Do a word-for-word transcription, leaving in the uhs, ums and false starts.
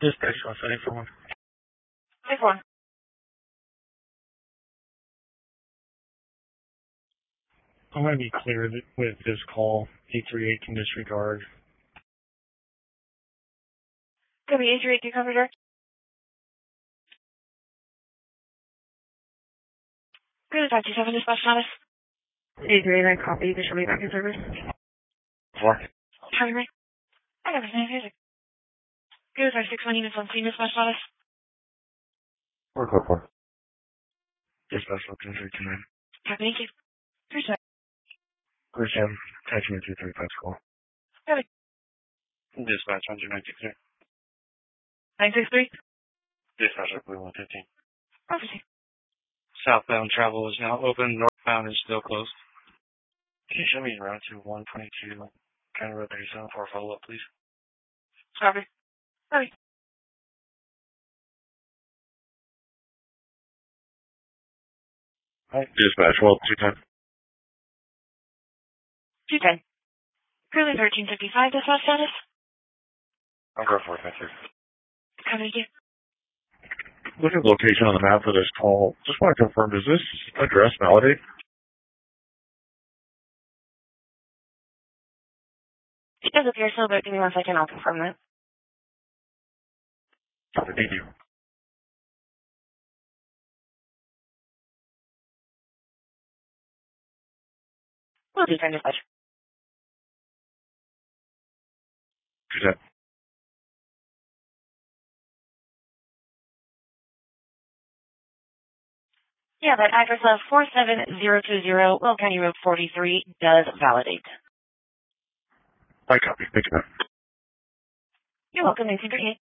Dispatch one seven four one. Six one. I'm going to be cleared with this call. eight three eight can disregard. Copy eight three eight, do you cover direct? Good, five two seven, dispatch status. eight three eight, I copy. This shall be back in service. Four. Copy, right? I got everything. Music. Good, five six one, units on scene, dispatch status. Four, four, four. Dispatch one three two nine. Copy, thank you. Three seven. Chris M. Attachment two three five school. Copy. Dispatch one nine six three. nine six three. Dispatch one fifteen. Officer. Southbound travel is now open. Northbound is still closed. Can you show me route to one twenty-two County Road thirty-seven for a follow-up, please? Copy. Copy. Hi. Dispatch, well, two ten. two ten. Currently thirteen fifty-five, dispatch status. I'm going for it, thank you. Copy, thank you. Look at the location on the map for this call. Just want to confirm, does this address validate? It does appear so, but give me one second, I'll confirm that. Thank you. We'll do turn dispatch. two ten. Yeah, that address of four seven zero two zero, Will County Road forty-three does validate. I copy. Thank you, ma'am. You're welcome, nineteen thirty-eight.